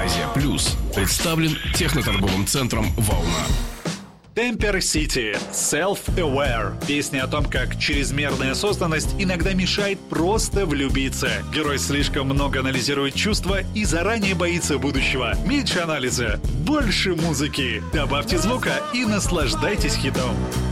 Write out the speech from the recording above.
Азия Плюс представлен техноторговым центром «Волна». Temper City Self-Aware. Песня о том, как чрезмерная осознанность иногда мешает просто влюбиться. Герой слишком много анализирует чувства и заранее боится будущего. Меньше анализа, больше музыки. Добавьте звука и наслаждайтесь хитом.